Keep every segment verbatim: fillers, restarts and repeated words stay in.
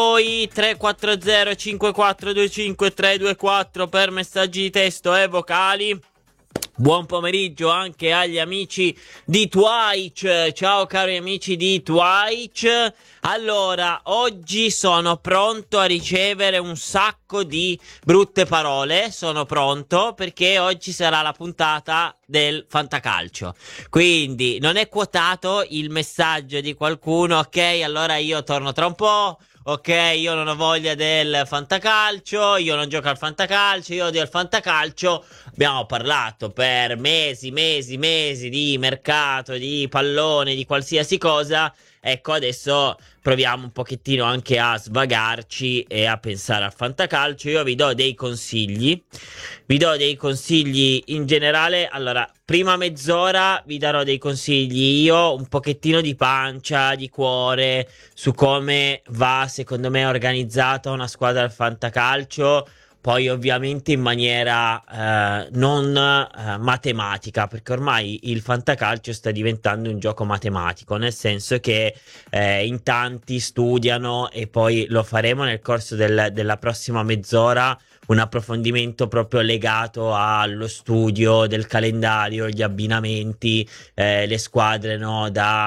Poi tre quattro zero cinque quattro due cinque tre due quattro per messaggi di testo e vocali. Buon pomeriggio anche agli amici di Twitch. Ciao cari amici di Twitch. Allora, oggi sono pronto a ricevere un sacco di brutte parole. Sono pronto perché oggi sarà la puntata del fantacalcio. Quindi non è quotato il messaggio di qualcuno. Ok, allora io torno tra un po'. Ok, io non ho voglia del fantacalcio, io non gioco al fantacalcio, io odio il fantacalcio. Abbiamo parlato per mesi, mesi, mesi di mercato, di pallone, di qualsiasi cosa. Ecco, adesso proviamo un pochettino anche a svagarci e a pensare al fantacalcio. Io vi do dei consigli. Vi do dei consigli in generale. Allora, prima mezz'ora vi darò dei consigli io, un pochettino di pancia, di cuore, su come va secondo me organizzata una squadra al fantacalcio. Poi ovviamente in maniera eh, non eh, matematica, perché ormai il fantacalcio sta diventando un gioco matematico, nel senso che eh, in tanti studiano, e poi lo faremo nel corso del, della prossima mezz'ora, un approfondimento proprio legato allo studio del calendario, gli abbinamenti, eh, le squadre, no,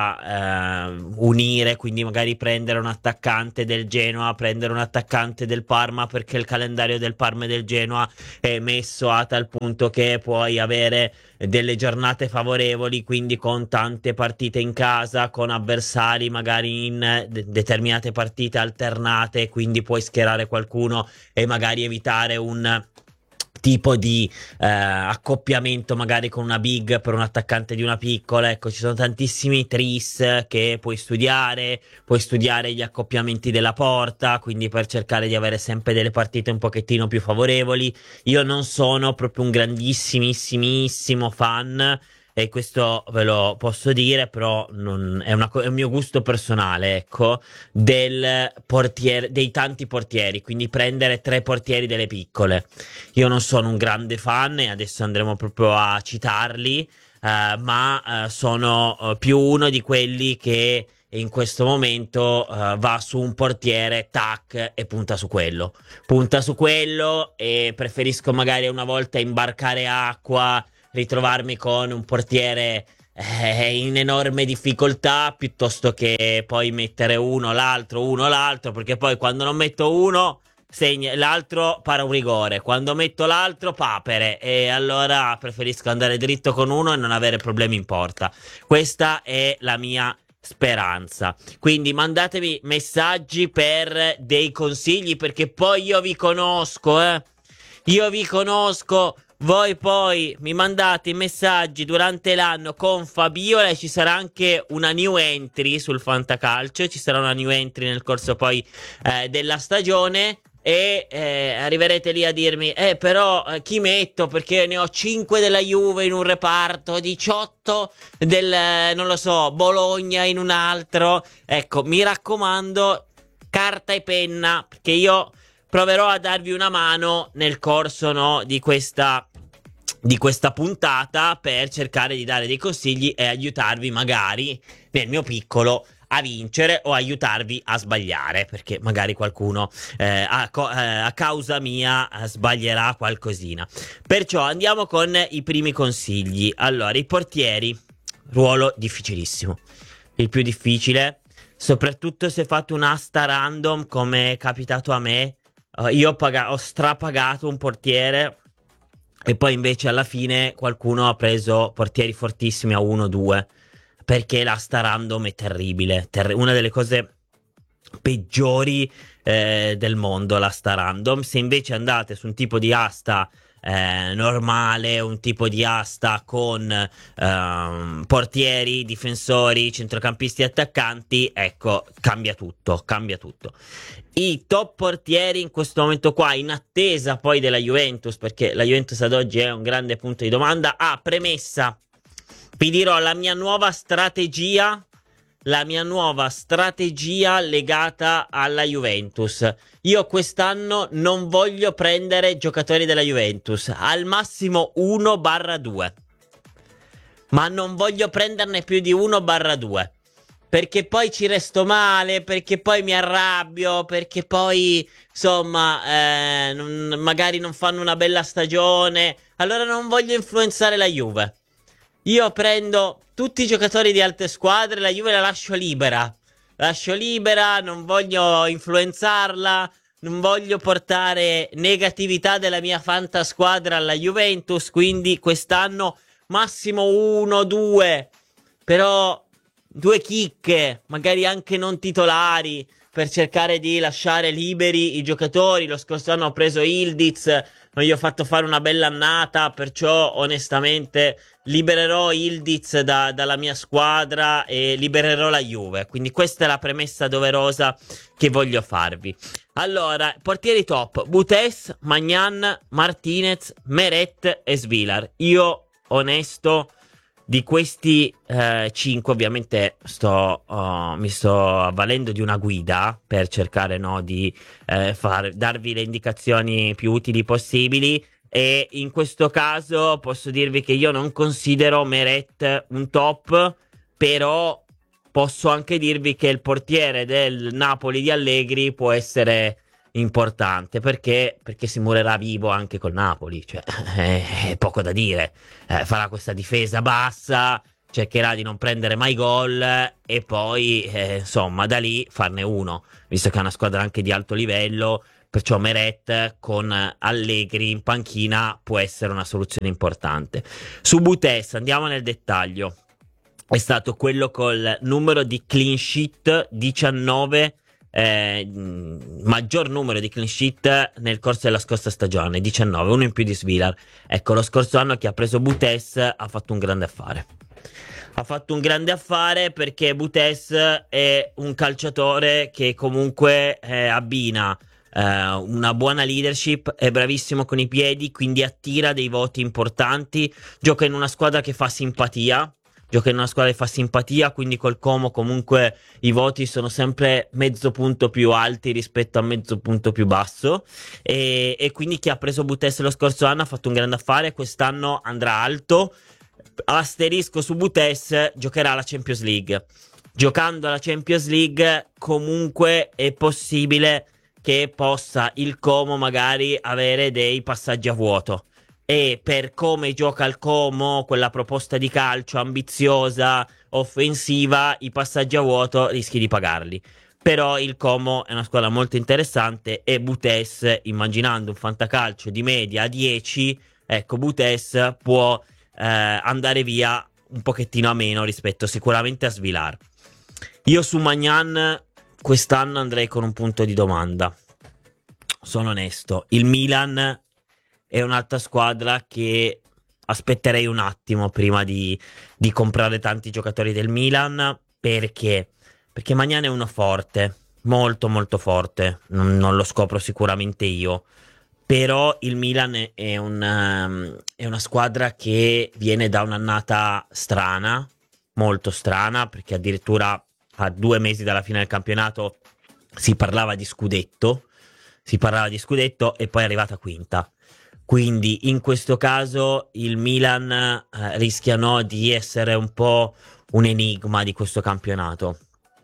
da eh, unire, quindi magari prendere un attaccante del Genoa, prendere un attaccante del Parma, perché il calendario del Parma e del Genoa è messo a tal punto che puoi avere delle giornate favorevoli, quindi con tante partite in casa, con avversari magari in de- determinate partite alternate, quindi puoi schierare qualcuno e magari evitare un tipo di eh, accoppiamento magari con una big per un attaccante di una piccola. Ecco, ci sono tantissimi tris che puoi studiare, puoi studiare gli accoppiamenti della porta, quindi per cercare di avere sempre delle partite un pochettino più favorevoli. Io non sono proprio un grandissimissimo fan, e questo ve lo posso dire, però non, è, una, è un mio gusto personale, ecco, del portiere, dei tanti portieri, quindi prendere tre portieri delle piccole. Io non sono un grande fan e adesso andremo proprio a citarli, eh, ma eh, sono eh, più uno di quelli che in questo momento uh, va su un portiere, tac, e punta su quello. Punta su quello e preferisco magari una volta imbarcare acqua, ritrovarmi con un portiere eh, in enorme difficoltà, piuttosto che poi mettere uno, l'altro, uno, l'altro, perché poi quando non metto uno, segna, l'altro para un rigore, quando metto l'altro papere, e allora preferisco andare dritto con uno e non avere problemi in porta. Questa è la mia speranza. Quindi mandatemi messaggi per dei consigli, perché poi io vi conosco, eh. Io vi conosco. Voi poi mi mandate i messaggi durante l'anno con Fabiola, e ci sarà anche una new entry sul fantacalcio. Ci sarà una new entry nel corso poi eh, della stagione. E eh, arriverete lì a dirmi: Eh però eh, chi metto? Perché ne ho cinque della Juve in un reparto, diciotto del, eh, non lo so, Bologna in un altro. Ecco, mi raccomando, carta e penna, perché io proverò a darvi una mano nel corso, no, di questa di questa puntata, per cercare di dare dei consigli e aiutarvi magari nel mio piccolo a vincere, o aiutarvi a sbagliare, perché magari qualcuno eh, a, co- eh, a causa mia eh, sbaglierà qualcosina. Perciò andiamo con i primi consigli. Allora, i portieri, ruolo difficilissimo, il più difficile, soprattutto se fate un'asta random come è capitato a me. Uh, io ho, paga- ho strapagato un portiere, e poi invece alla fine qualcuno ha preso portieri fortissimi a uno due, perché l'asta random è terribile, ter- una delle cose peggiori eh, del mondo, l'asta random. Se invece andate su un tipo di asta eh, normale, un tipo di asta con ehm, portieri, difensori, centrocampisti e attaccanti, ecco, cambia tutto, cambia tutto. I top portieri in questo momento qua, in attesa poi della Juventus, perché la Juventus ad oggi è un grande punto di domanda. Ah, premessa, vi dirò la mia nuova strategia, la mia nuova strategia legata alla Juventus. Io quest'anno non voglio prendere giocatori della Juventus, al massimo uno barra due, ma non voglio prenderne più di uno barra due, perché poi ci resto male, perché poi mi arrabbio, perché poi, insomma, eh, non- magari non fanno una bella stagione. Allora non voglio influenzare la Juve. Io prendo tutti i giocatori di altre squadre, la Juve la lascio libera. Lascio libera, non voglio influenzarla, non voglio portare negatività della mia fantasquadra alla Juventus, quindi quest'anno massimo uno, due, però due chicche, magari anche non titolari, per cercare di lasciare liberi i giocatori. Lo scorso anno ho preso Ildiz, non gli ho fatto fare una bella annata, perciò onestamente libererò Ildiz da- dalla mia squadra e libererò la Juve. Quindi questa è la premessa doverosa che voglio farvi. Allora, portieri top: Butes, Magnan, Martinez, Meret e Svilar. Io, onesto, di questi eh, cinque, ovviamente sto, oh, mi sto avvalendo di una guida per cercare, no, di eh, far, darvi le indicazioni più utili possibili. E in questo caso posso dirvi che io non considero Meret un top, però posso anche dirvi che il portiere del Napoli di Allegri può essere importante, perché, perché si morirà vivo anche col Napoli, cioè è, è poco da dire. Eh, farà questa difesa bassa, cercherà di non prendere mai gol e poi eh, insomma da lì farne uno, visto che è una squadra anche di alto livello. Perciò Meret con Allegri in panchina può essere una soluzione importante. Su Butes andiamo nel dettaglio. È stato quello col numero di clean sheet diciannove, eh, maggior numero di clean sheet nel corso della scorsa stagione, diciannove, uno in più di Svilar. Ecco, lo scorso anno chi ha preso Butes ha fatto un grande affare. Ha fatto un grande affare perché Butes è un calciatore che comunque eh, abbina eh, una buona leadership, è bravissimo con i piedi, quindi attira dei voti importanti, gioca in una squadra che fa simpatia. Gioca in una squadra che fa simpatia, quindi col Como comunque i voti sono sempre mezzo punto più alti rispetto a mezzo punto più basso. E, e quindi chi ha preso Butes lo scorso anno ha fatto un grande affare, quest'anno andrà alto. Asterisco su Butes, giocherà la Champions League. Giocando alla Champions League comunque è possibile che possa il Como magari avere dei passaggi a vuoto. E per come gioca il Como, quella proposta di calcio ambiziosa, offensiva, i passaggi a vuoto rischi di pagarli. Però il Como è una squadra molto interessante e Butes, immaginando un fantacalcio di media a dieci, ecco, Butes può eh, andare via un pochettino a meno rispetto sicuramente a Svilar. Io su Magnan quest'anno andrei con un punto di domanda. Sono onesto, il Milan è un'altra squadra che aspetterei un attimo prima di, di comprare tanti giocatori del Milan. Perché? Perché Magnan è uno forte, molto molto forte, non, non lo scopro sicuramente io. Però il Milan è, è, un, um, è una squadra che viene da un'annata strana, molto strana, perché addirittura a due mesi dalla fine del campionato si parlava di scudetto, si parlava di scudetto e poi è arrivata quinta. Quindi in questo caso il Milan eh, rischia, no, di essere un po' un enigma di questo campionato.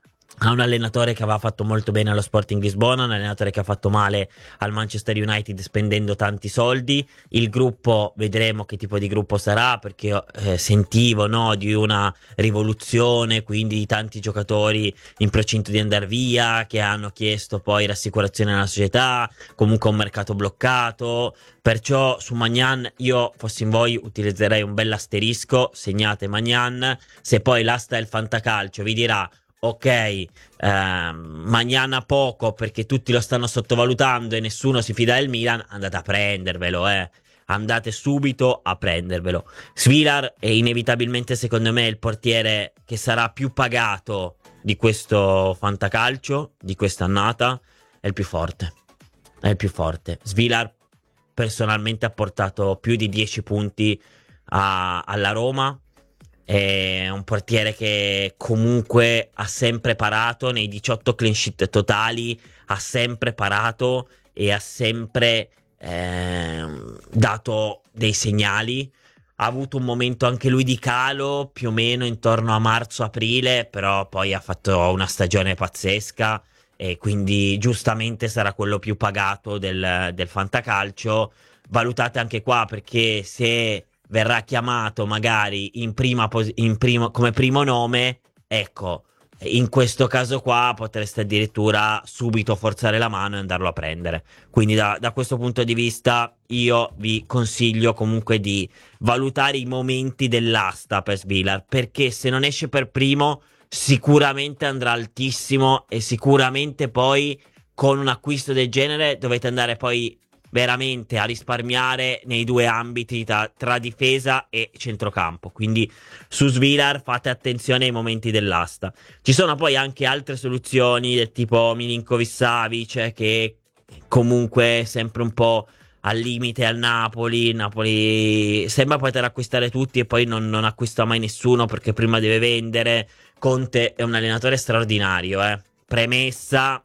Ha un allenatore che aveva fatto molto bene allo Sporting Lisbona, un allenatore che ha fatto male al Manchester United spendendo tanti soldi. Il gruppo, vedremo che tipo di gruppo sarà, perché io eh, sentivo, no, di una rivoluzione, quindi di tanti giocatori in procinto di andare via, che hanno chiesto poi rassicurazione alla società, comunque un mercato bloccato. Perciò su Magnan io, fossi in voi, utilizzerei un bel asterisco, segnate Magnan. Se poi l'asta del fantacalcio vi dirà ok, eh, Magnan poco perché tutti lo stanno sottovalutando e nessuno si fida del Milan, andate a prendervelo, eh. Andate subito a prendervelo. Svilar è inevitabilmente, secondo me, il portiere che sarà più pagato di questo fantacalcio, di quest'annata. È il più forte. È il più forte. Svilar personalmente ha portato più di dieci punti a- alla Roma. È un portiere che comunque ha sempre parato nei diciotto clean sheet totali, ha sempre parato e ha sempre eh, dato dei segnali. ha avuto un momento anche lui di calo più o meno intorno a marzo-aprile, però poi ha fatto una stagione pazzesca e quindi giustamente sarà quello più pagato del, del fantacalcio. Valutate anche qua, perché se verrà chiamato magari in prima pos- in primo- come primo nome, ecco, in questo caso qua potreste addirittura subito forzare la mano e andarlo a prendere. Quindi da, da questo punto di vista io vi consiglio comunque di valutare i momenti dell'asta per Svilar, perché se non esce per primo sicuramente andrà altissimo e sicuramente poi con un acquisto del genere dovete andare poi veramente a risparmiare nei due ambiti tra, tra difesa e centrocampo. Quindi su Svilar fate attenzione ai momenti dell'asta. Ci sono poi anche altre soluzioni del tipo Milinkovic-Savic, che comunque è sempre un po' al limite al Napoli. Napoli sembra poter acquistare tutti e poi non, non acquista mai nessuno perché prima deve vendere. Conte è un allenatore straordinario, eh. Premessa,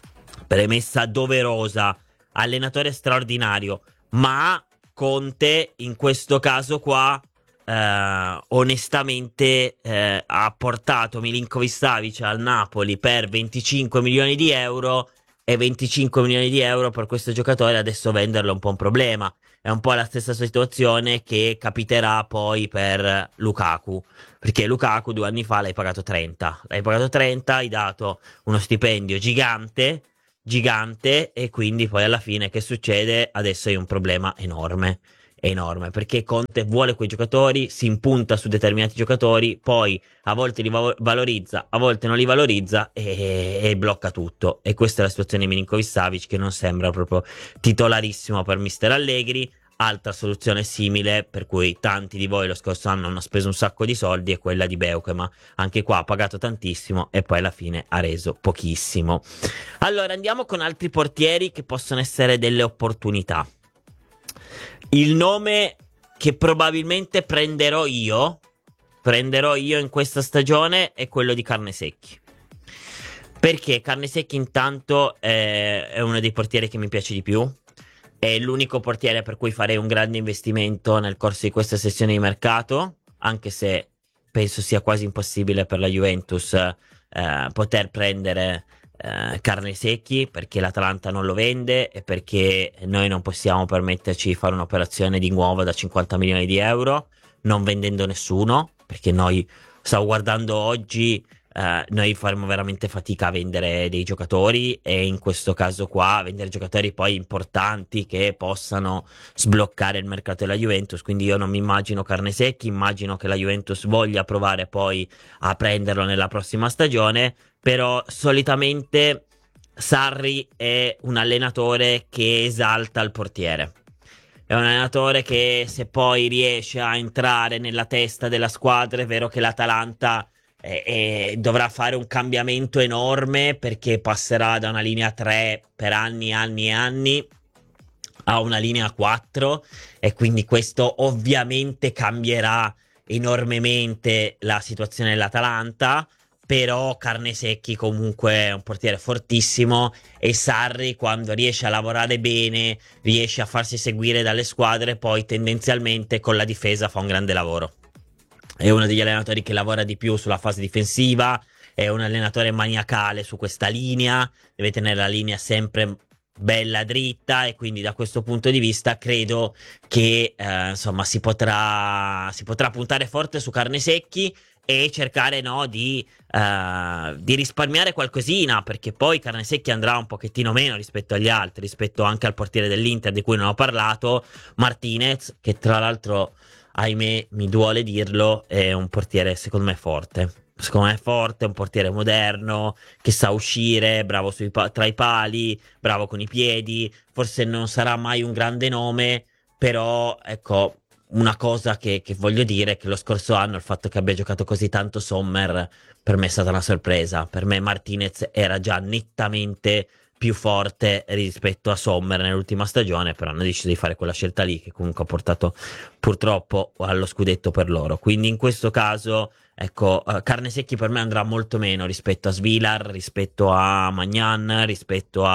premessa doverosa, allenatore straordinario, ma Conte in questo caso qua eh, onestamente eh, ha portato Milinkovic-Savic al Napoli per venticinque milioni di euro, e venticinque milioni di euro per questo giocatore adesso venderlo è un po' un problema. È un po' la stessa situazione che capiterà poi per Lukaku, perché Lukaku due anni fa l'hai pagato trenta, l'hai pagato trenta, hai dato uno stipendio gigante, gigante, e quindi poi alla fine che succede? Adesso hai un problema enorme, enorme, perché Conte vuole quei giocatori, si impunta su determinati giocatori, poi a volte li va- valorizza, a volte non li valorizza e, e blocca tutto. E questa è la situazione di Milinkovic-Savic, che non sembra proprio titolarissimo per mister Allegri. Altra soluzione simile, per cui tanti di voi lo scorso anno hanno speso un sacco di soldi, è quella di Beukema. Anche qua ha pagato tantissimo e poi alla fine ha reso pochissimo. Allora andiamo con altri portieri che possono essere delle opportunità. Il nome che probabilmente prenderò io, prenderò io in questa stagione è quello di Carnesecchi. Perché Carnesecchi intanto è, è uno dei portieri che mi piace di più. È l'unico portiere per cui farei un grande investimento nel corso di questa sessione di mercato, anche se penso sia quasi impossibile per la Juventus eh, poter prendere eh, Carnesecchi, perché l'Atalanta non lo vende e perché noi non possiamo permetterci di fare un'operazione di nuovo da cinquanta milioni di euro, non vendendo nessuno, perché noi, stavo guardando oggi, Uh, noi faremo veramente fatica a vendere dei giocatori, e in questo caso qua vendere giocatori poi importanti che possano sbloccare il mercato della Juventus. Quindi io non mi immagino Carnesecchi, immagino che la Juventus voglia provare poi a prenderlo nella prossima stagione, però solitamente Sarri è un allenatore che esalta il portiere. È un allenatore che, se poi riesce a entrare nella testa della squadra, è vero che l'Atalanta E, e dovrà fare un cambiamento enorme, perché passerà da una linea tre per anni, anni e anni a una linea quattro, e quindi questo ovviamente cambierà enormemente la situazione dell'Atalanta. Però Carnesecchi comunque è un portiere fortissimo, e Sarri, quando riesce a lavorare bene, riesce a farsi seguire dalle squadre, poi tendenzialmente con la difesa fa un grande lavoro. È uno degli allenatori che lavora di più sulla fase difensiva, è un allenatore maniacale su questa linea, deve tenere la linea sempre bella dritta, e quindi da questo punto di vista credo che eh, insomma si potrà, si potrà puntare forte su Carnesecchi e cercare, no, di, uh, di risparmiare qualcosina, perché poi Carnesecchi andrà un pochettino meno rispetto agli altri, rispetto anche al portiere dell'Inter di cui non ho parlato, Martinez, che tra l'altro, ahimè, mi duole dirlo, è un portiere secondo me forte. Secondo me è forte, è un portiere moderno, che sa uscire, bravo sui pa- tra i pali, bravo con i piedi. Forse non sarà mai un grande nome, però ecco, una cosa che, che voglio dire è che lo scorso anno il fatto che abbia giocato così tanto Sommer per me è stata una sorpresa. Per me Martinez era già nettamente più forte rispetto a Sommer nell'ultima stagione, però hanno deciso di fare quella scelta lì, che comunque ha portato purtroppo allo scudetto per loro. Quindi in questo caso, ecco, uh, Carnesecchi per me andrà molto meno rispetto a Svilar, rispetto a Magnan, rispetto a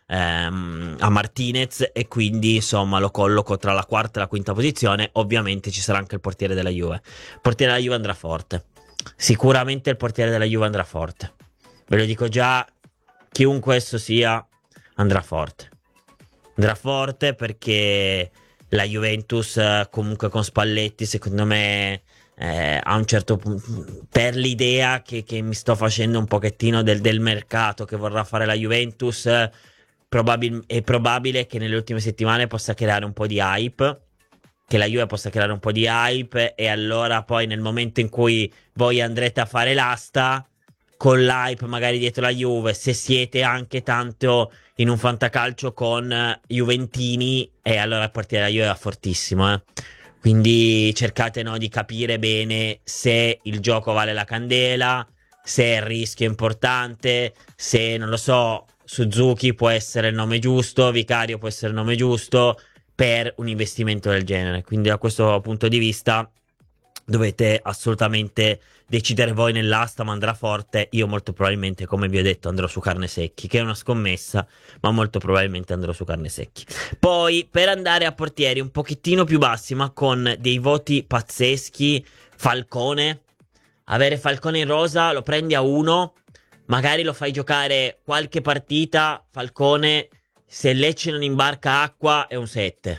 ehm, a Martinez, e quindi insomma lo colloco tra la quarta e la quinta posizione. Ovviamente ci sarà anche il portiere della Juve. Il portiere della Juve andrà forte, sicuramente il portiere della Juve andrà forte, ve lo dico già, chiunque esso sia andrà forte, andrà forte perché la Juventus eh, comunque con Spalletti secondo me eh, a un certo punto, per l'idea che, che mi sto facendo un pochettino del, del mercato che vorrà fare la Juventus, eh, probabil- è probabile che nelle ultime settimane possa creare un po' di hype, che la Juve possa creare un po' di hype, e allora poi nel momento in cui voi andrete a fare l'asta con l'hype magari dietro la Juve, se siete anche tanto in un fantacalcio con eh, Juventini, e allora il portiere della Juve è fortissimo, eh. Quindi cercate, no, di capire bene se il gioco vale la candela, se il rischio è importante, se, non lo so, Suzuki può essere il nome giusto, Vicario può essere il nome giusto per un investimento del genere. Quindi da questo punto di vista dovete assolutamente decidere voi nell'asta, ma andrà forte. Io molto probabilmente, come vi ho detto, andrò su Carne Secchi, che è una scommessa, ma molto probabilmente andrò su Carne Secchi. Poi, per andare a portieri un pochettino più bassi, ma con dei voti pazzeschi, Falcone. Avere Falcone in rosa, lo prendi a uno, magari lo fai giocare qualche partita, Falcone, se Lecce non imbarca acqua, è un sette.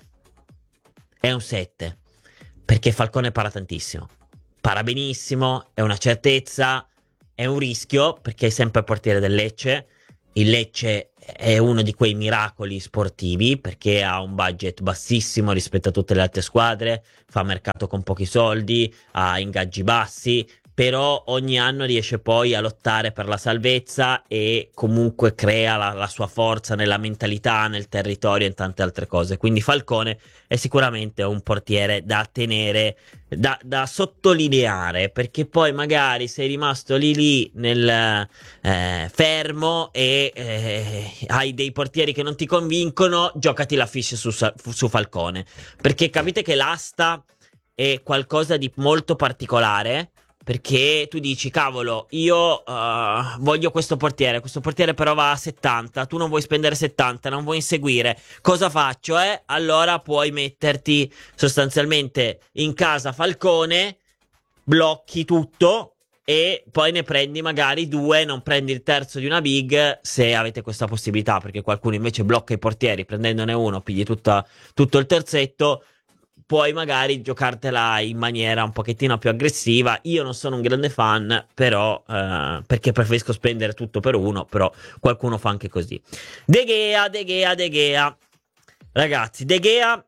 È un sette. Perché Falcone para tantissimo. Para benissimo, è una certezza, è un rischio, perché è sempre il portiere del Lecce. Il Lecce è uno di quei miracoli sportivi, perché ha un budget bassissimo rispetto a tutte le altre squadre, fa mercato con pochi soldi, ha ingaggi bassi, però ogni anno riesce poi a lottare per la salvezza e comunque crea la, la sua forza nella mentalità, nel territorio e in tante altre cose. Quindi Falcone è sicuramente un portiere da tenere, da, da sottolineare, perché poi magari sei rimasto lì lì nel eh, fermo e eh, hai dei portieri che non ti convincono, giocati la fish su, su Falcone, perché capite che l'asta è qualcosa di molto particolare. Perché tu dici, cavolo, io uh, voglio questo portiere, questo portiere però va a settanta, tu non vuoi spendere settanta, non vuoi inseguire, cosa faccio, eh? Allora puoi metterti sostanzialmente in casa Falcone, blocchi tutto e poi ne prendi magari due, non prendi il terzo di una big se avete questa possibilità, perché qualcuno invece blocca i portieri, prendendone uno, pigli tutta, tutto il terzetto. Puoi magari giocartela in maniera un pochettino più aggressiva. Io non sono un grande fan, però, eh, perché preferisco spendere tutto per uno, però qualcuno fa anche così. De Gea, De Gea, De Gea. Ragazzi, De Gea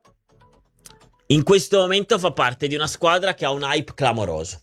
in questo momento fa parte di una squadra che ha un hype clamoroso.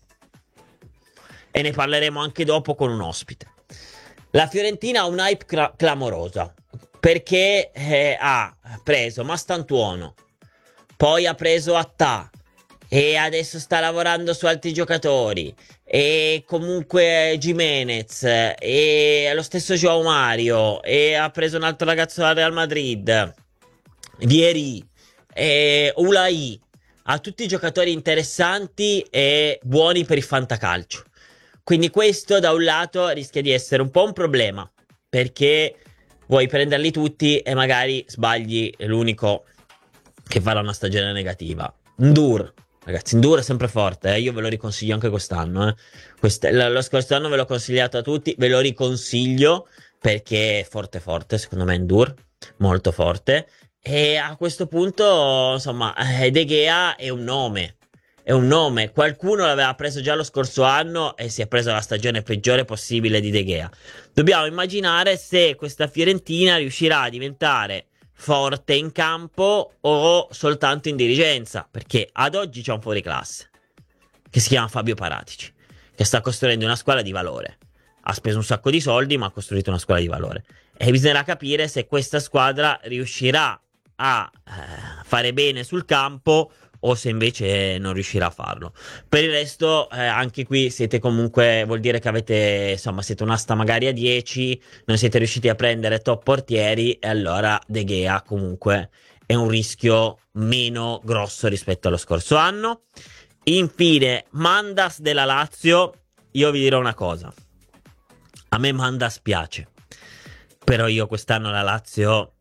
E ne parleremo anche dopo con un ospite. La Fiorentina ha un hype cla- clamoroso, perché eh, ha preso Mastantuono, poi ha preso Attà e adesso sta lavorando su altri giocatori, e comunque Gimenez e lo stesso Joao Mario, e ha preso un altro ragazzo dal Real Madrid, Vieri e Ulai. Ha tutti giocatori interessanti e buoni per il fantacalcio. Quindi questo da un lato rischia di essere un po' un problema, perché vuoi prenderli tutti e magari sbagli l'unico che farà una stagione negativa. Ndur, ragazzi, Ndur è sempre forte, eh? Io ve lo riconsiglio anche quest'anno, eh? Quest- l- lo scorso anno ve l'ho consigliato a tutti, ve lo riconsiglio perché è forte forte, secondo me Ndur, molto forte, e a questo punto, insomma, eh, De Gea è un nome, è un nome, qualcuno l'aveva preso già lo scorso anno e si è preso la stagione peggiore possibile di De Gea. Dobbiamo immaginare se questa Fiorentina riuscirà a diventare forte in campo o soltanto in dirigenza, perché ad oggi c'è un fuoriclasse che si chiama Fabio Paratici, che sta costruendo una squadra di valore. Ha speso un sacco di soldi, ma ha costruito una squadra di valore, e bisognerà capire se questa squadra riuscirà a eh, fare bene sul campo o se invece non riuscirà a farlo. Per il resto, eh, anche qui siete comunque, vuol dire che avete, insomma, siete un'asta magari a dieci, non siete riusciti a prendere top portieri, e allora De Gea comunque è un rischio meno grosso rispetto allo scorso anno. Infine, Mandas della Lazio. Io vi dirò una cosa: a me Mandas piace, però io quest'anno la Lazio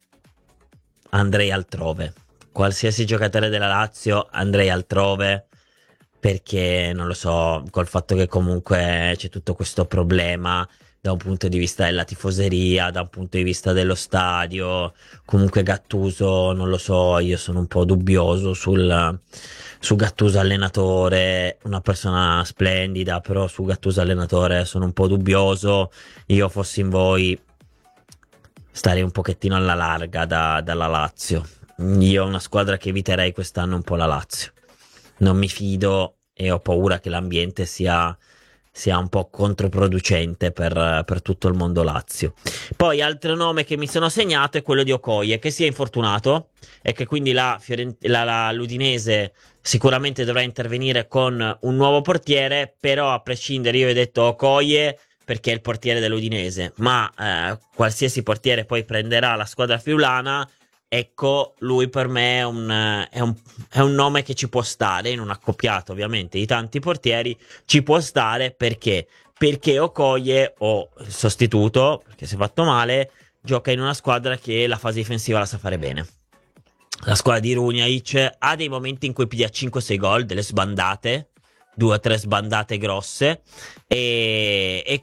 andrei altrove. Qualsiasi giocatore della Lazio andrei altrove, perché non lo so, col fatto che comunque c'è tutto questo problema da un punto di vista della tifoseria, da un punto di vista dello stadio. Comunque Gattuso, non lo so, io sono un po' dubbioso sul, su Gattuso allenatore, una persona splendida, però su Gattuso allenatore sono un po' dubbioso. Io fossi in voi starei un pochettino alla larga da- dalla Lazio. Io ho una squadra che eviterei quest'anno un po' la Lazio. Non mi fido e ho paura che l'ambiente sia, sia un po' controproducente per, per tutto il mondo Lazio. Poi altro nome che mi sono segnato è quello di Okoye, che si è infortunato e che quindi la, Fiorent- la, la- l'Udinese sicuramente dovrà intervenire con un nuovo portiere, però a prescindere io ho detto Okoye perché è il portiere dell'Udinese, ma eh, qualsiasi portiere poi prenderà la squadra friulana. Ecco, lui per me è un, eh, è un- è un nome che ci può stare in un accoppiato ovviamente di tanti portieri, ci può stare perché? Perché Okoye o il sostituto, perché si è fatto male, gioca in una squadra che la fase difensiva la sa fare bene. La squadra di Runjaic ha dei momenti in cui piglia cinque sei gol, delle sbandate, due o tre sbandate grosse, e, e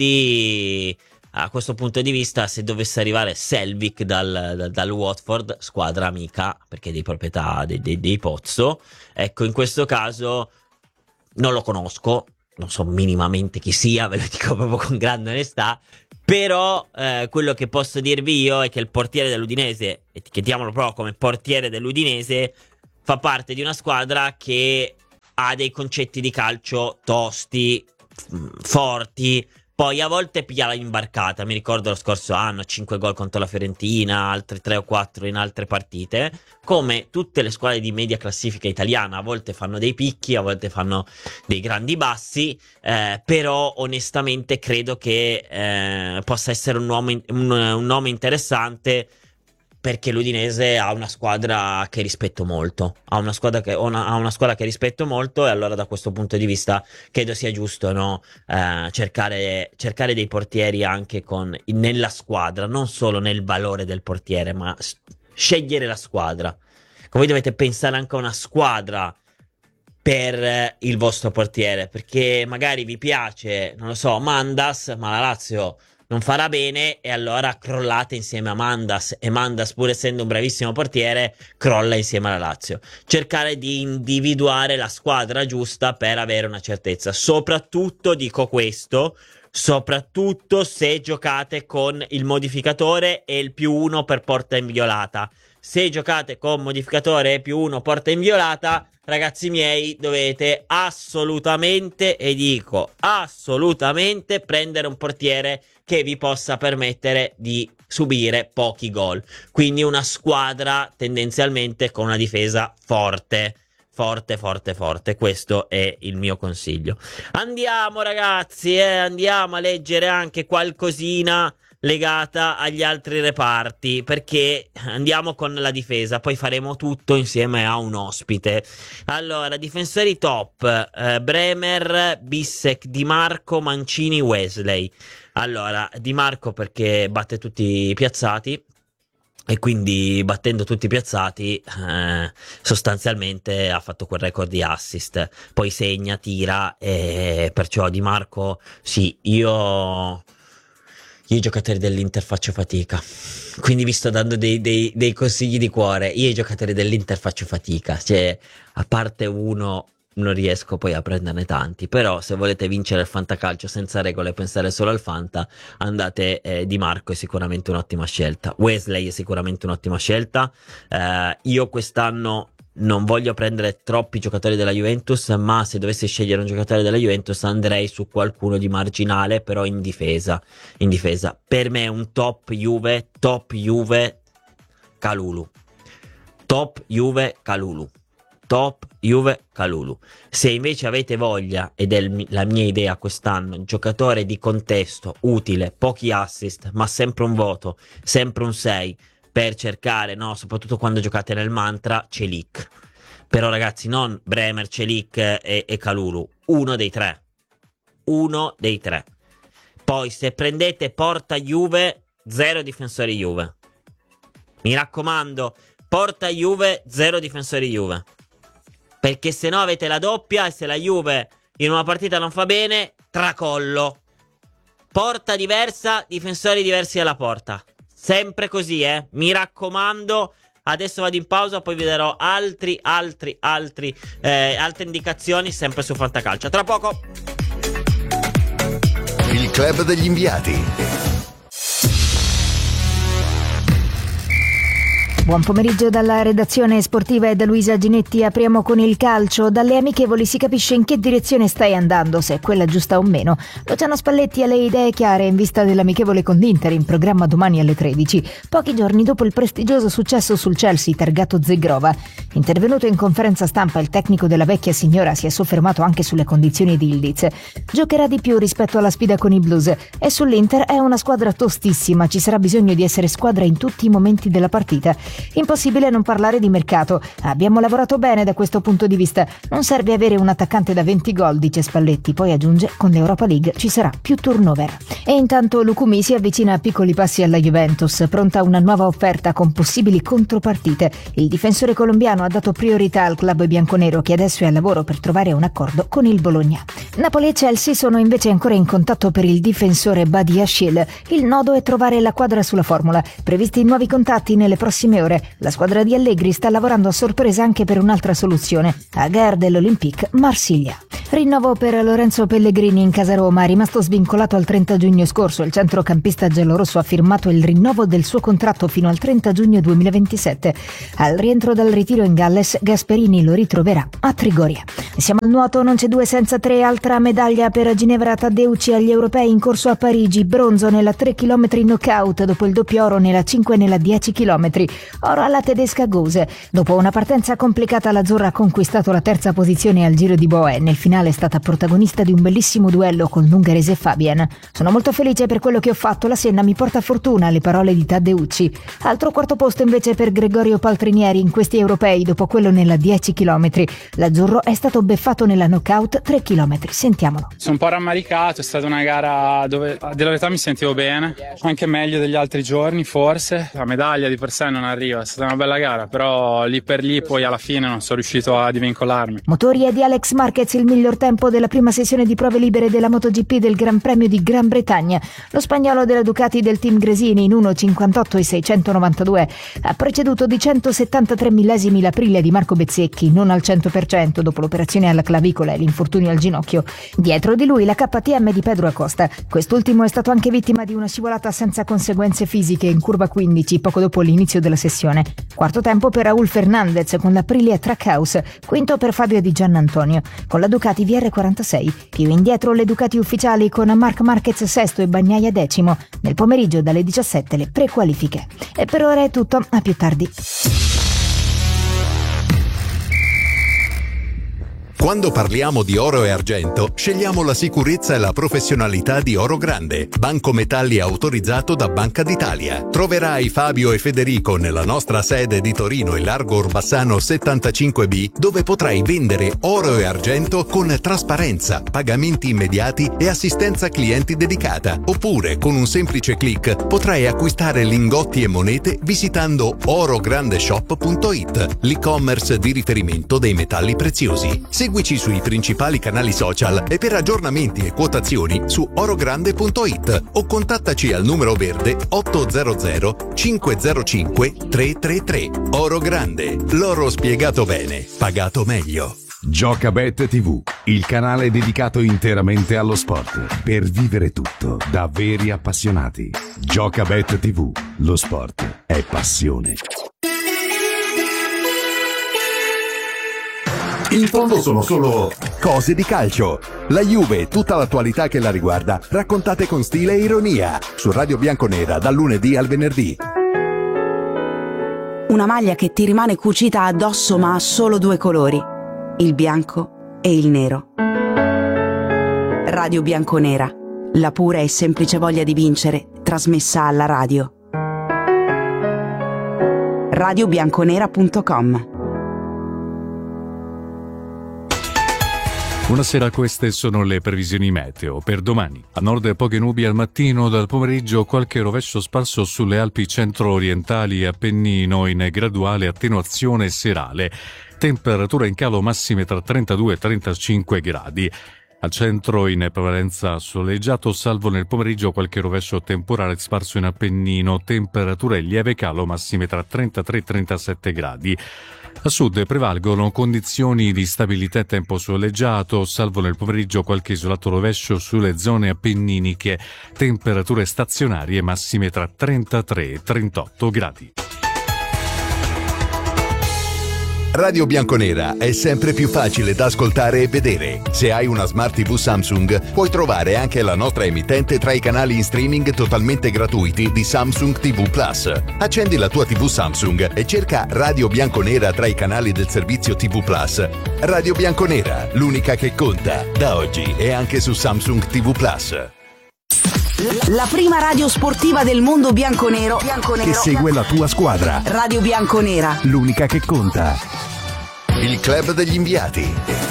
quindi a questo punto di vista, se dovesse arrivare Selvik dal, dal, dal Watford, squadra amica, perché è di proprietà dei, dei, dei Pozzo, ecco, in questo caso non lo conosco, non so minimamente chi sia, ve lo dico proprio con grande onestà, però eh, quello che posso dirvi io è che il portiere dell'Udinese, etichettiamolo proprio come portiere dell'Udinese, fa parte di una squadra che ha dei concetti di calcio tosti, f- forti. Poi a volte piglia la imbarcata. Mi ricordo lo scorso anno, cinque gol contro la Fiorentina, altri tre o quattro in altre partite. Come tutte le squadre di media classifica italiana, a volte fanno dei picchi, a volte fanno dei grandi bassi, eh, però onestamente credo che eh, possa essere un nome, un, un nome interessante, perché l'Udinese ha una squadra che rispetto molto, ha una squadra che, una, ha una squadra che rispetto molto, e allora da questo punto di vista credo sia giusto, no, eh, cercare, cercare dei portieri anche con, nella squadra, non solo nel valore del portiere, ma s- scegliere la squadra. Voi dovete pensare anche a una squadra per eh, il vostro portiere, perché magari vi piace, non lo so, Mandas, ma la Lazio non farà bene e allora crollate insieme a Mandas, e Mandas, pur essendo un bravissimo portiere, crolla insieme alla Lazio. Cercare di individuare la squadra giusta per avere una certezza. Soprattutto dico questo, soprattutto se giocate con il modificatore e il più uno per porta inviolata. Se giocate con modificatore e più uno porta inviolata, ragazzi miei, dovete assolutamente, e dico assolutamente, prendere un portiere che vi possa permettere di subire pochi gol. Quindi una squadra tendenzialmente con una difesa forte. Forte, forte, forte. Questo è il mio consiglio. Andiamo, ragazzi, eh, andiamo a leggere anche qualcosina legata agli altri reparti, perché andiamo con la difesa, poi faremo tutto insieme a un ospite. Allora, difensori top, eh, Bremer, Bissek, Di Marco, Mancini, Wesley. Allora, Di Marco perché batte tutti i piazzati, e quindi battendo tutti i piazzati eh, sostanzialmente ha fatto quel record di assist, poi segna, tira, e perciò Di Marco sì, io io ai giocatori dell'Inter faccio fatica. Quindi vi sto dando dei, dei- dei consigli di cuore. Io ai giocatori dell'Inter faccio fatica. Cioè, a parte uno, non riesco poi a prenderne tanti. Però, se volete vincere il fantacalcio senza regole e pensare solo al fanta, andate, eh, Di Marco è sicuramente un'ottima scelta. Wesley è sicuramente un'ottima scelta. Eh, io quest'anno non voglio prendere troppi giocatori della Juventus, ma se dovessi scegliere un giocatore della Juventus andrei su qualcuno di marginale, però in difesa. In difesa. Per me è un top Juve, top Juve, Kalulu. Top Juve, Kalulu. Top Juve, Kalulu. Se invece avete voglia, ed è il- la mia idea quest'anno, giocatore di contesto, utile, pochi assist, ma sempre un voto, sempre un sei, per cercare, no, soprattutto quando giocate nel mantra, Celic. Però ragazzi, non Bremer, Celic e, e Kalulu, uno dei tre. Uno dei tre. Poi se prendete porta Juve, zero difensori Juve. mi raccomando, Porta Juve, zero difensori Juve. Perché se no avete la doppia e se la Juve in una partita non fa bene, tracollo. Porta diversa, difensori diversi dalla porta. Sempre così, eh. Mi raccomando. Adesso vado in pausa, poi vi darò altri, altri, altri, eh, altre indicazioni sempre su Fantacalcio. Tra poco. Il club degli inviati. Buon pomeriggio dalla redazione sportiva e da Luisa Ginetti. Apriamo con il calcio. Dalle amichevoli si capisce in che direzione stai andando, se è quella giusta o meno. Luciano Spalletti ha le idee chiare in vista dell'amichevole con l'Inter in programma domani alle tredici, pochi giorni dopo il prestigioso successo sul Chelsea targato Zegrova. Intervenuto in conferenza stampa, il tecnico della vecchia signora si è soffermato anche sulle condizioni di Ildiz. Giocherà di più rispetto alla sfida con i Blues e sull'Inter è una squadra tostissima, ci sarà bisogno di essere squadra in tutti i momenti della partita. Impossibile non parlare di mercato. Abbiamo lavorato bene da questo punto di vista. Non serve avere un attaccante da venti gol, dice Spalletti. Poi aggiunge: con l'Europa League ci sarà più turnover. E intanto Lukumi si avvicina a piccoli passi alla Juventus, pronta una nuova offerta con possibili contropartite. Il difensore colombiano ha dato priorità al club bianconero, che adesso è al lavoro per trovare un accordo con il Bologna. Napoli e Chelsea sono invece ancora in contatto per il difensore Badiashile. Il nodo è trovare la quadra sulla formula. Previsti nuovi contatti nelle prossime ore. La squadra di Allegri sta lavorando a sorpresa anche per un'altra soluzione, a gare dell'Olympique Marsiglia. Rinnovo per Lorenzo Pellegrini in casa Roma, rimasto svincolato al trenta giugno scorso. Il centrocampista giallorosso ha firmato il rinnovo del suo contratto fino al trenta giugno duemilaventisette. Al rientro dal ritiro in Galles, Gasperini lo ritroverà a Trigoria. Siamo al nuoto, non c'è due senza tre. Altra medaglia per Ginevra Taddeucci agli europei in corso a Parigi, bronzo nella tre chilometri knockout dopo il doppio oro nella cinque e nella dieci chilometri. Oro alla tedesca Gose. Dopo una partenza complicata, l'azzurra ha conquistato la terza posizione al Giro di Boe. Nel finale è stata protagonista di un bellissimo duello con l'ungherese Fabian. Sono molto felice per quello che ho fatto, la Senna mi porta fortuna, le parole di Taddeucci. Altro quarto posto invece per Gregorio Paltrinieri in questi europei dopo quello nella dieci chilometri. L'azzurro è stato beffato nella knockout tre chilometri. Sentiamolo. Sono un po' rammaricato, è stata una gara dove a dire la verità mi sentivo bene, anche meglio degli altri giorni forse. La medaglia di per sé non arriva, è stata una bella gara, però lì per lì poi alla fine non sono riuscito a divincolarmi. Motori è di Alex Marquez il miglior tempo della prima sessione di prove libere della MotoGP del Gran Premio di Gran Bretagna. Lo spagnolo della Ducati del team Gresini in uno cinquantotto e seicentonovantadue ha preceduto di centosettantatré millesimi l'Aprilia di Marco Bezzecchi, non al cento per cento dopo l'operazione alla clavicola e l'infortunio al ginocchio. Dietro di lui la K T M di Pedro Acosta. Quest'ultimo è stato anche vittima di una scivolata senza conseguenze fisiche in curva quindici poco dopo l'inizio della sessione. Quarto tempo per Raúl Fernandez con l'Aprilia Trackhouse, quinto per Fabio Di Giannantonio con la Ducati V R quarantasei, più indietro le Ducati ufficiali con Marc Marquez sesto e Bagnaia decimo. Nel pomeriggio dalle diciassette le prequalifiche. E per ora è tutto, a più tardi. Quando parliamo di oro e argento, scegliamo la sicurezza e la professionalità di Oro Grande, banco metalli autorizzato da Banca d'Italia. Troverai Fabio e Federico nella nostra sede di Torino in Largo Orbassano settantacinque B, dove potrai vendere oro e argento con trasparenza, pagamenti immediati e assistenza clienti dedicata. Oppure, con un semplice click, potrai acquistare lingotti e monete visitando orograndeshop punto it, l'e-commerce di riferimento dei metalli preziosi. Seguici sui principali canali social e per aggiornamenti e quotazioni su orogrande punto it o contattaci al numero verde ottocento cinquecentocinque trecentotrentantre. Oro Grande, l'oro spiegato bene, pagato meglio. Giocabet tivù, il canale dedicato interamente allo sport, per vivere tutto da veri appassionati. Giocabet tivù, lo sport è passione. In fondo sono solo cose di calcio. La Juve e tutta l'attualità che la riguarda, raccontate con stile e ironia, su Radio Bianconera dal lunedì al venerdì. Una maglia che ti rimane cucita addosso ma ha solo due colori, il bianco e il nero. Radio Bianconera, la pura e semplice voglia di vincere, trasmessa alla radio. radio bianconera punto com. Buonasera, queste sono le previsioni meteo per domani. A nord poche nubi al mattino, dal pomeriggio qualche rovescio sparso sulle Alpi centro-orientali e Appennino in graduale attenuazione serale. Temperatura in calo massime tra trentadue e trentacinque gradi. Al centro in prevalenza soleggiato, salvo nel pomeriggio qualche rovescio temporale sparso in Appennino. Temperatura in lieve calo massime tra trentatré e trentasette gradi. A sud prevalgono condizioni di stabilità e tempo soleggiato, salvo nel pomeriggio qualche isolato rovescio sulle zone appenniniche. Temperature stazionarie massime tra trentatré e trentotto gradi. Radio Bianconera è sempre più facile da ascoltare e vedere. Se hai una Smart tivù Samsung, puoi trovare anche la nostra emittente tra i canali in streaming totalmente gratuiti di Samsung ti vu Plus. Accendi la tua tivù Samsung e cerca Radio Bianconera tra i canali del servizio ti vu Plus. Radio Bianconera, l'unica che conta, da oggi e anche su Samsung ti vu Plus. La prima radio sportiva del mondo bianconero, bianconero che segue la tua squadra. Radio Bianconera, l'unica che conta. Il club degli inviati.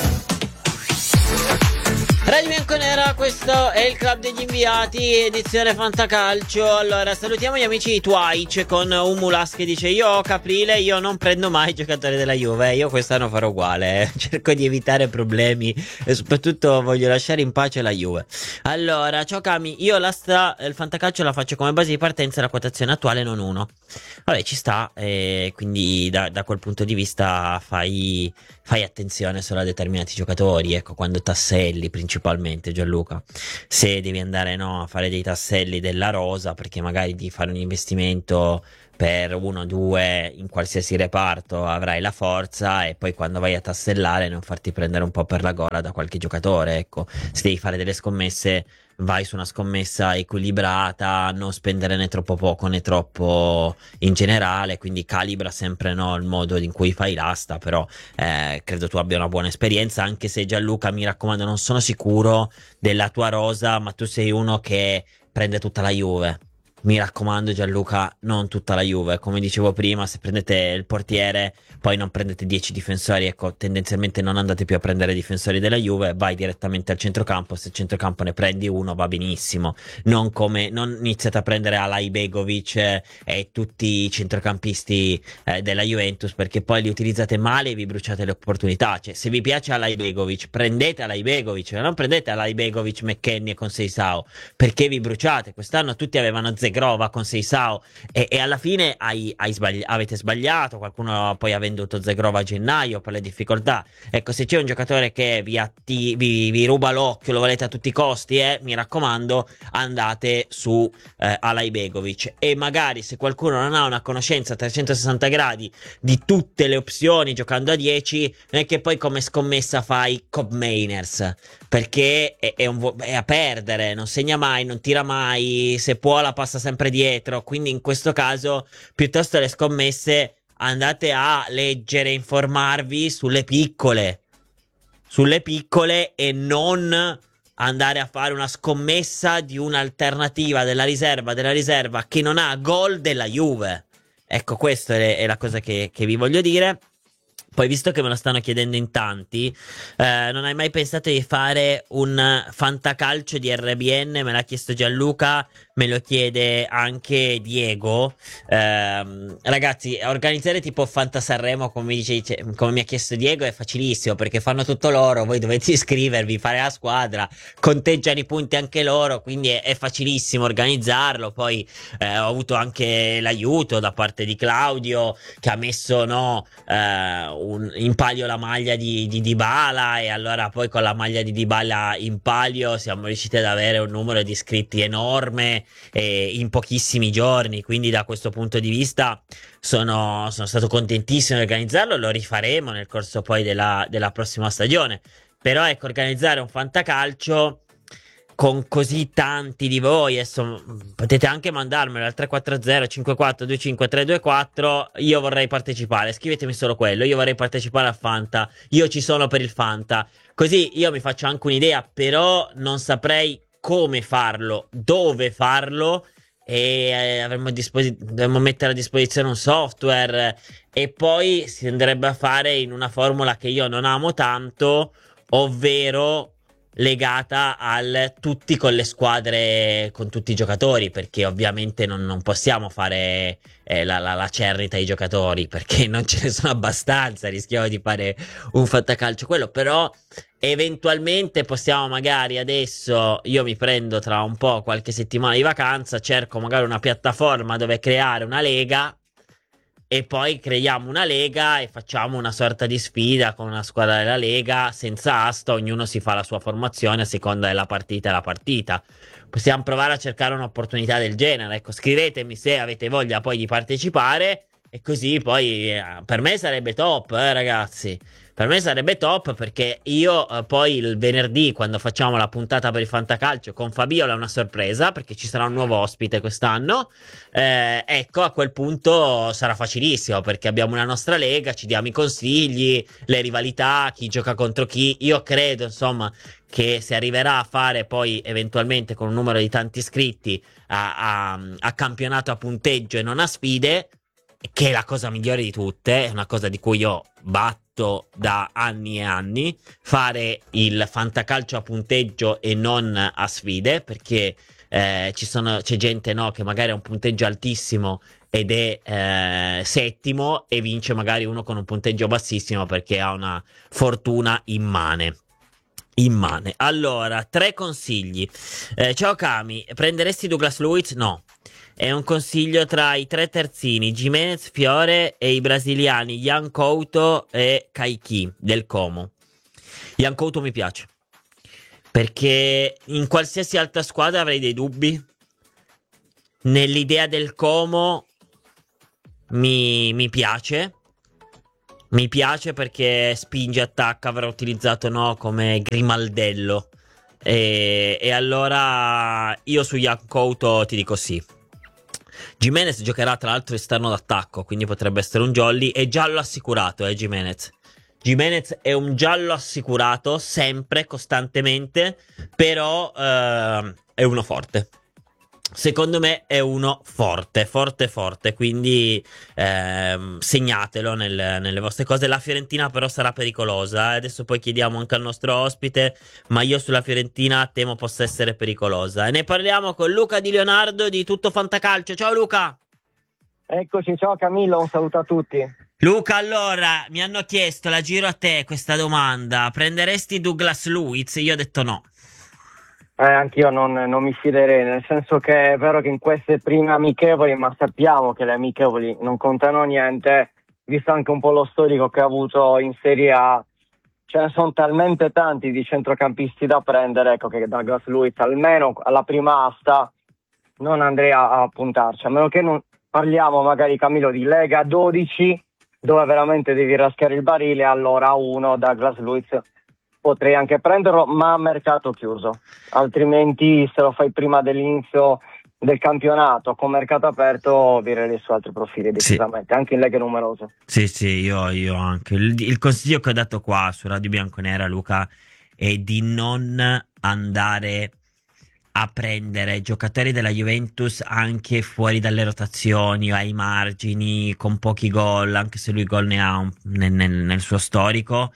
Radio Bianconera, questo è il club degli inviati, edizione Fantacalcio. Allora, salutiamo gli amici di Twitch con Umulas che dice: io Caprile, io non prendo mai i giocatori della Juve. Io quest'anno farò uguale, eh. Cerco di evitare problemi e soprattutto voglio lasciare in pace la Juve. Allora, ciao Cami, io la sta, il Fantacalcio la faccio come base di partenza, la quotazione attuale non uno. Vabbè, ci sta, e quindi da, da quel punto di vista fai, fai attenzione solo a determinati giocatori, ecco, quando tasselli principalmente, Gianluca. Se devi andare, no, a fare dei tasselli della rosa, perché magari di fare un investimento per uno o due in qualsiasi reparto avrai la forza, e poi quando vai a tassellare non farti prendere un po' per la gola da qualche giocatore, ecco. Se devi fare delle scommesse, vai su una scommessa equilibrata, non spendere né troppo poco né troppo in generale, quindi calibra sempre, no, il modo in cui fai l'asta. Però eh, credo tu abbia una buona esperienza, anche se Gianluca, mi raccomando, non sono sicuro della tua rosa, ma tu sei uno che prende tutta la Juve. Mi raccomando Gianluca, non tutta la Juve. Come dicevo prima, se prendete il portiere, poi non prendete dieci difensori, ecco, tendenzialmente non andate più a prendere difensori della Juve, vai direttamente al centrocampo. Se al centrocampo ne prendi uno va benissimo, non come non iniziate a prendere Alay Begovic eh, e tutti i centrocampisti eh, della Juventus, perché poi li utilizzate male e vi bruciate le opportunità. Cioè, se vi piace Alay Begovic, prendete Alay Begovic, non prendete Alay Begovic, McKennie con Seisao, perché vi bruciate. Quest'anno tutti avevano Zegrova con Seisao e, e alla fine hai, hai sbagli- avete sbagliato. Qualcuno poi ha venduto Zegrova a gennaio per le difficoltà. Ecco, se c'è un giocatore che vi, atti- vi, vi ruba l'occhio, lo volete a tutti i costi, eh, mi raccomando, andate su eh, Alay Begovic. E magari se qualcuno non ha una conoscenza a trecentosessanta gradi di tutte le opzioni giocando a dieci, non è che poi come scommessa fai Cobb Mainers, perché è, è, un, è a perdere, non segna mai, non tira mai, se può la passa sempre dietro. Quindi in questo caso, piuttosto le scommesse, andate a leggere, informarvi sulle piccole, sulle piccole e non andare a fare una scommessa di un'alternativa della riserva, della riserva che non ha gol della Juve. Ecco, questa è, è la cosa che, che vi voglio dire. Poi, visto che me lo stanno chiedendo in tanti, eh, non hai mai pensato di fare un fantacalcio di R B N? Me l'ha chiesto Gianluca, me lo chiede anche Diego. Eh, ragazzi, organizzare tipo Fanta Sanremo, come, dice, come mi ha chiesto Diego, è facilissimo, perché fanno tutto loro, voi dovete iscrivervi, fare la squadra, conteggiano i punti anche loro, quindi è, è facilissimo organizzarlo. Poi eh, ho avuto anche l'aiuto da parte di Claudio, che ha messo, no, eh, un, in palio la maglia di, di Dybala, e allora poi con la maglia di Dybala in palio siamo riusciti ad avere un numero di iscritti enorme eh, in pochissimi giorni. Quindi da questo punto di vista sono, sono stato contentissimo di organizzarlo. Lo rifaremo nel corso poi della, della prossima stagione. Però ecco, organizzare un fantacalcio con così tanti di voi, adesso potete anche mandarmelo al tre quattro zero cinque quattro due cinque tre due quattro. Io vorrei partecipare, scrivetemi solo quello: io vorrei partecipare al Fanta, io ci sono per il Fanta, così io mi faccio anche un'idea. Però non saprei come farlo, dove farlo, e eh, avremmo, disposi- dovremmo mettere a disposizione un software, e poi si andrebbe a fare in una formula che io non amo tanto, ovvero legata al tutti con le squadre, con tutti i giocatori, perché ovviamente non, non possiamo fare eh, la, la, la cernita ai giocatori, perché non ce ne sono abbastanza, rischiamo di fare un fantacalcio quello, però eventualmente possiamo magari adesso, io mi prendo tra un po' qualche settimana di vacanza, cerco magari una piattaforma dove creare una lega e poi creiamo una lega e facciamo una sorta di sfida con una squadra della lega senza asta, ognuno si fa la sua formazione a seconda della partita e la partita. Possiamo provare a cercare un'opportunità del genere, ecco, scrivetemi se avete voglia poi di partecipare e così poi eh, per me sarebbe top, eh, ragazzi. Per me sarebbe top perché io eh, poi il venerdì, quando facciamo la puntata per il fantacalcio con Fabiola, è una sorpresa perché ci sarà un nuovo ospite quest'anno. Eh, ecco, a quel punto sarà facilissimo perché abbiamo una nostra lega, ci diamo i consigli, le rivalità, chi gioca contro chi. Io credo, insomma, che si arriverà a fare poi eventualmente con un numero di tanti iscritti a, a, a campionato a punteggio e non a sfide, che è la cosa migliore di tutte, è una cosa di cui io batto da anni e anni, fare il fantacalcio a punteggio e non a sfide, perché eh, ci sono, c'è gente, no, che magari ha un punteggio altissimo ed è eh, settimo e vince magari uno con un punteggio bassissimo perché ha una fortuna immane. Immane. Allora, tre consigli. Eh, ciao Cami, prenderesti Douglas Luiz? No. È un consiglio tra i tre terzini, Gimenez, Fiore e i brasiliani Yan Couto e Kayki del Como. Yan Couto mi piace, perché in qualsiasi altra squadra avrei dei dubbi. Nell'idea del Como mi, mi piace. Mi piace perché spinge, attacca, avrà utilizzato, no, come Grimaldello. E, e allora io su Yan Couto ti dico sì. Gimenez giocherà tra l'altro esterno d'attacco, quindi potrebbe essere un jolly. È giallo assicurato, eh, Gimenez. Gimenez è un giallo assicurato, sempre, costantemente, però eh, è uno forte. Secondo me è uno forte, forte, forte, quindi ehm, segnatelo nel, nelle vostre cose. La Fiorentina però sarà pericolosa, eh? Adesso poi chiediamo anche al nostro ospite, ma io sulla Fiorentina temo possa essere pericolosa. E ne parliamo con Luca Di Leonardo di Tutto Fantacalcio. Ciao Luca! Eccoci, ciao Camillo, un saluto a tutti. Luca, allora, mi hanno chiesto, la giro a te questa domanda, prenderesti Douglas Luiz? Io ho detto no. Eh, anch'io non, non mi fiderei, nel senso che è vero che in queste prime amichevoli, ma sappiamo che le amichevoli non contano niente, visto anche un po' lo storico che ha avuto in Serie A, ce ne sono talmente tanti di centrocampisti da prendere, ecco che Douglas Luiz almeno alla prima asta non andrei a, a puntarci, a meno che non parliamo magari, Camillo, di Lega dodici, dove veramente devi raschiare il barile, allora uno Douglas Luiz potrei anche prenderlo, ma a mercato chiuso, altrimenti se lo fai prima dell'inizio del campionato con mercato aperto virerei su altri profili decisamente, sì. Anche in leghe numerose. Sì, sì, io, io anche. Il, il consiglio che ho dato qua su Radio Bianconera, Luca, è di non andare a prendere giocatori della Juventus anche fuori dalle rotazioni o ai margini, con pochi gol, anche se lui gol ne ha un, nel, nel, nel suo storico.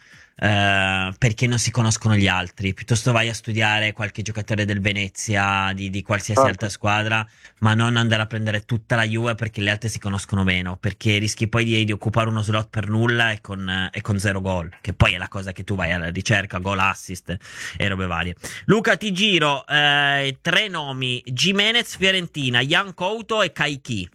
Uh, perché non si conoscono gli altri. Piuttosto vai a studiare qualche giocatore del Venezia, di, di qualsiasi Certo. altra squadra, ma non andare a prendere tutta la Juve perché le altre si conoscono meno, perché rischi poi di, di occupare uno slot per nulla e con, uh, e con zero gol, che poi è la cosa che tu vai alla ricerca, gol, assist e robe varie. Luca, ti giro uh, tre nomi: Gimenez, Fiorentina, Yan Couto e Kayki.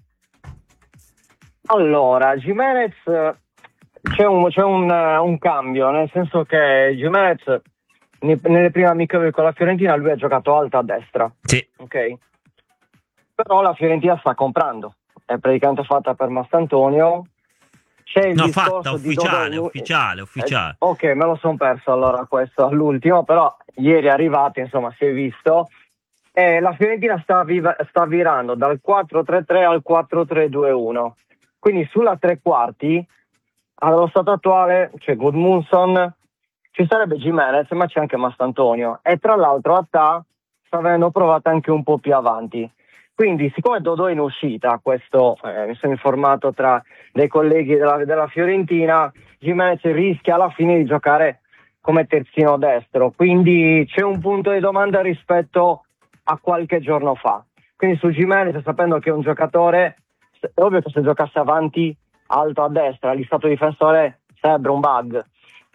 Allora, Gimenez c'è un, c'è un, un cambio, nel senso che Gimenez nelle prime amichevoli con la Fiorentina lui ha giocato alta a destra, sì. Ok, però la Fiorentina sta comprando, è praticamente fatta per Mastantonio. C'è il no, discorso fatta ufficiale, di Dodò... ufficiale, ufficiale. Eh, ok, me lo son perso allora questo all'ultimo, però ieri è arrivato, insomma si è visto, e la Fiorentina sta, viva, sta virando dal quattro tre tre al quattro tre due uno, quindi sulla tre quarti allo stato attuale c'è Gudmundsson, ci sarebbe Gimenez, ma c'è anche Mastantonio, e tra l'altro Attà sta avendo provato anche un po' più avanti. Quindi, siccome Dodò è in uscita, questo eh, mi sono informato tra dei colleghi della, della Fiorentina, Gimenez rischia alla fine di giocare come terzino destro, quindi c'è un punto di domanda rispetto a qualche giorno fa. Quindi su Gimenez, sapendo che è un giocatore, è ovvio che se giocasse avanti alto a destra, lì stato difensore sarebbe un bug,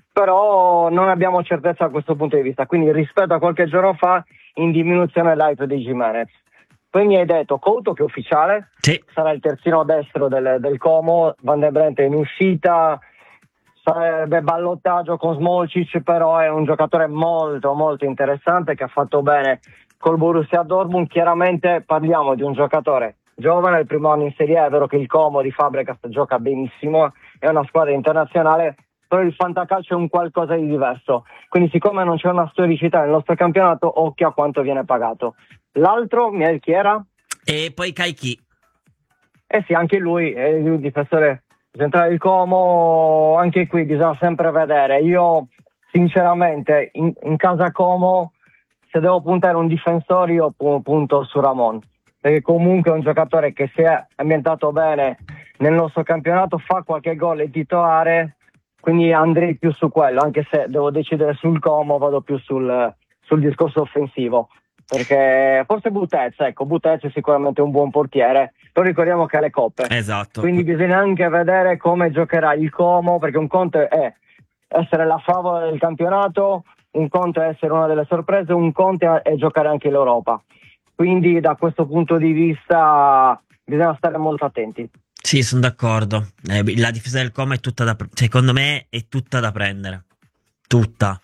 però non abbiamo certezza da questo punto di vista, quindi rispetto a qualche giorno fa in diminuzione l'hype di Gimenez. Poi mi hai detto Couto, che è ufficiale, sì, sarà il terzino destro del, del Como, Van de Brent è in uscita, sarebbe ballottaggio con Smolcic, però è un giocatore molto molto interessante che ha fatto bene col Borussia Dortmund. Chiaramente parliamo di un giocatore giovane, il primo anno in Serie A, è vero che il Como di Fabregas gioca benissimo, è una squadra internazionale, però il fantacalcio è un qualcosa di diverso, quindi siccome non c'è una storicità nel nostro campionato, occhio a quanto viene pagato. L'altro, Miel, chi era? E poi Kaiki. Eh sì, anche lui è il difensore centrale del Como, anche qui bisogna sempre vedere. Io sinceramente in, in casa Como, se devo puntare un difensore, io punto su Ramon, perché comunque è un giocatore che si è ambientato bene nel nostro campionato, fa qualche gol e titolare, quindi andrei più su quello, anche se devo decidere sul Como, vado più sul, sul discorso offensivo, perché forse Butez, ecco, Butez è sicuramente un buon portiere, però ricordiamo che ha le coppe, esatto, quindi bisogna anche vedere come giocherà il Como, perché un conto è essere la favola del campionato, un conto è essere una delle sorprese, un conto è giocare anche l'Europa, quindi da questo punto di vista bisogna stare molto attenti. Sì, sono d'accordo. Eh, la difesa del Como è tutta da, secondo me è tutta da prendere, tutta.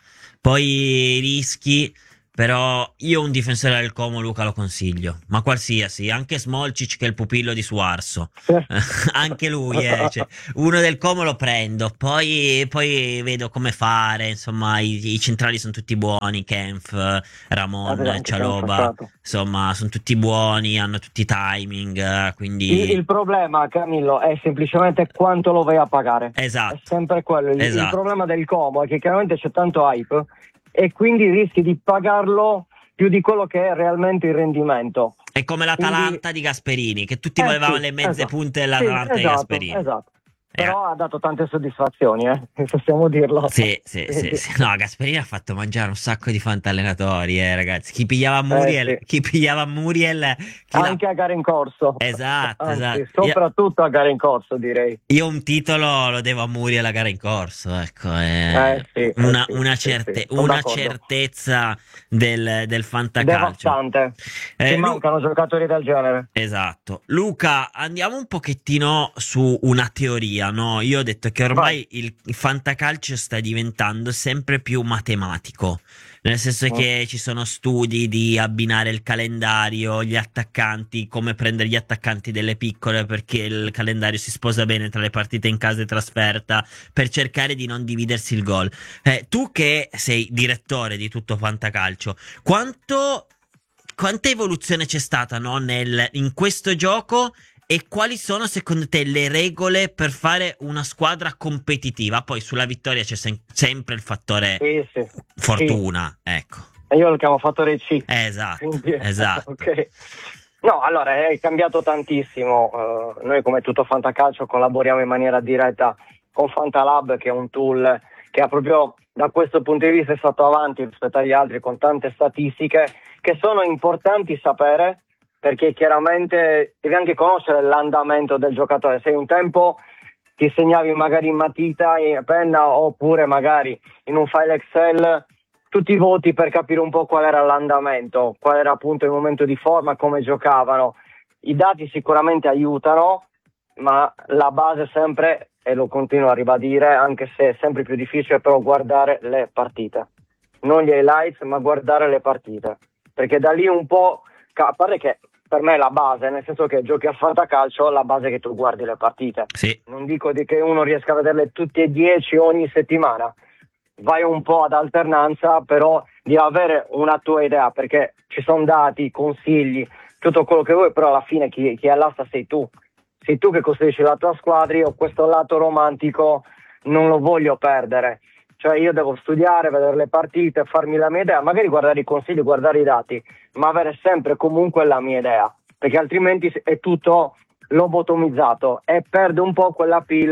Poi rischi, però io un difensore del Como, Luca, lo consiglio, ma qualsiasi, anche Smolcic, che è il pupillo di Suarso, anche lui, eh, cioè, uno del Como lo prendo, poi, poi vedo come fare, insomma i, i centrali sono tutti buoni, Kempf, Ramon, Cialoba, insomma sono tutti buoni, hanno tutti i timing, quindi il, il problema, Camillo, è semplicemente quanto lo vai a pagare. Esatto, è sempre quello, il, esatto. Il problema del Como è che chiaramente c'è tanto hype e quindi rischi di pagarlo più di quello che è realmente il rendimento. È come l'Atalanta quindi di Gasperini, che tutti eh, volevano sì, le mezze esatto. punte dell'Atalanta sì, esatto, di Gasperini. Esatto. Però eh. ha dato tante soddisfazioni, eh, possiamo dirlo. Sì, sì, sì, sì. No, Gasperini ha fatto mangiare un sacco di fantallenatori, eh, ragazzi. Chi pigliava Muriel, eh, sì. chi pigliava Muriel chi anche la... a gare in corso. Esatto, Anzi, esatto. Soprattutto io... a gare in corso, direi. Io un titolo lo devo a Muriel a gara in corso, ecco, eh, eh, sì, una, sì, una, sì, certe... sì, una certezza del, del fantacalcio. Devastante. Eh, Ci Lu... mancano giocatori del genere. Esatto. Luca, andiamo un pochettino su una teoria, no? Io ho detto che ormai il, il fantacalcio sta diventando sempre più matematico, nel senso oh. che ci sono studi di abbinare il calendario, gli attaccanti, come prendere gli attaccanti delle piccole perché il calendario si sposa bene tra le partite in casa e trasferta, per cercare di non dividersi il gol. Eh, tu che sei direttore di tutto fantacalcio, quanto quanta evoluzione c'è stata, no, nel, in questo gioco? E quali sono secondo te le regole per fare una squadra competitiva? Poi sulla vittoria c'è sem- sempre il fattore sì, sì. fortuna, sì. Ecco. Io lo chiamo fattore C. Esatto, Quindi, esatto. Okay. No, allora è cambiato tantissimo. Uh, noi come tutto fantacalcio collaboriamo in maniera diretta con Fantalab, che è un tool che ha proprio da questo punto di vista è stato avanti rispetto agli altri, con tante statistiche che sono importanti sapere, perché chiaramente devi anche conoscere l'andamento del giocatore. Se un tempo ti segnavi magari in matita, in penna, oppure magari in un file Excel tutti i voti per capire un po' qual era l'andamento, qual era appunto il momento di forma, come giocavano. I dati sicuramente aiutano, ma la base sempre, e lo continuo a ribadire, anche se è sempre più difficile, però guardare le partite. Non gli highlights, ma guardare le partite. Perché da lì un po', a parte che per me è la base, nel senso che giochi a fantacalcio, la base è che tu guardi le partite. Sì. Non dico di che uno riesca a vederle tutte e dieci ogni settimana, vai un po' ad alternanza, però di avere una tua idea, perché ci sono dati, consigli, tutto quello che vuoi, però alla fine chi, chi è all'asta sei tu. Sei tu che costruisci la tua squadra. Io questo lato romantico non lo voglio perdere. Cioè io devo studiare, vedere le partite, farmi la mia idea, magari guardare i consigli, guardare i dati, ma avere sempre comunque la mia idea, perché altrimenti è tutto lobotomizzato e perde un po' quell'appeal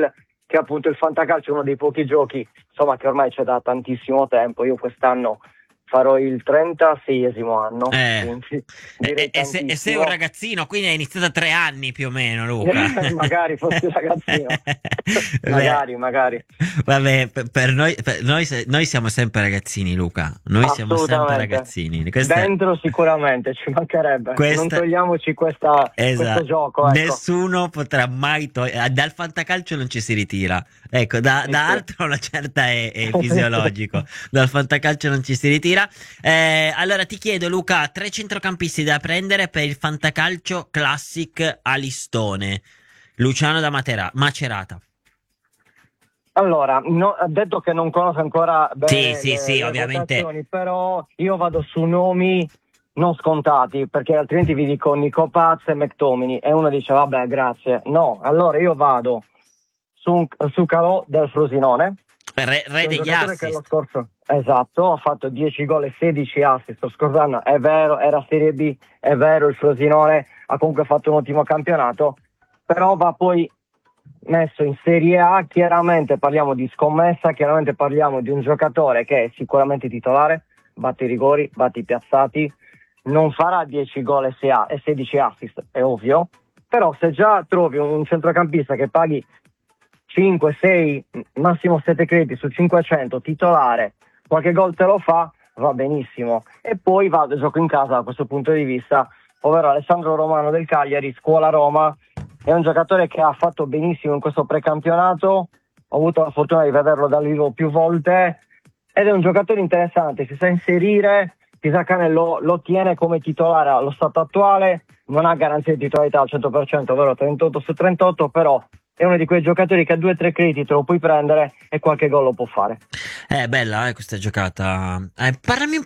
che appunto il fantacalcio è uno dei pochi giochi, insomma, che ormai c'è da tantissimo tempo. Io quest'anno farò il trentaseiesimo anno. Eh. E, e, se, e sei un ragazzino, quindi hai iniziato a tre anni più o meno, Luca. Magari fossi un ragazzino. magari, magari. Vabbè, per, per noi, per noi, noi siamo sempre ragazzini, Luca. Noi siamo sempre ragazzini. Questa... Dentro sicuramente, ci mancherebbe. Questa... Non togliamoci questa, esatto. questo gioco. Ecco. Nessuno potrà mai togliere. Dal fantacalcio non ci si ritira. Ecco, da, da altro una certa è, è fisiologico. Dal fantacalcio non ci si ritira. Eh, allora ti chiedo, Luca, tre centrocampisti da prendere per il fantacalcio classic a listone. Luciano da Matera- Macerata. Allora, no, ha detto che non conosce ancora bene sì, le, sì, sì, le ovviamente. però io vado su nomi non scontati, perché altrimenti vi dico Nico Paz e McTominay e uno dice vabbè grazie. No, allora io vado su, su Calò del Frosinone, re, re degli assist. Che lo scorso, esatto, ha fatto dieci gol e sedici assist lo scorso anno, è vero, era Serie B, è vero, il Frosinone ha comunque fatto un ottimo campionato, però va poi messo in Serie A. Chiaramente parliamo di scommessa, chiaramente parliamo di un giocatore che è sicuramente titolare, batte i rigori, batte i piazzati, non farà dieci gol e sedici assist, è ovvio, però se già trovi un centrocampista che paghi cinque, sei, massimo sette crediti su cinquecento, titolare, qualche gol te lo fa, va benissimo. E poi vado, gioco in casa da questo punto di vista, ovvero Alessandro Romano del Cagliari, scuola Roma, è un giocatore che ha fatto benissimo in questo precampionato, ho avuto la fortuna di vederlo dal vivo più volte, ed è un giocatore interessante, si sa inserire, Pisacane lo, lo tiene come titolare allo stato attuale, non ha garanzia di titolarità al cento per cento, ovvero trentotto su trentotto, però è uno di quei giocatori che a due o tre crediti te lo puoi prendere e qualche gol lo può fare. È bella eh, questa giocata. Eh, parlami un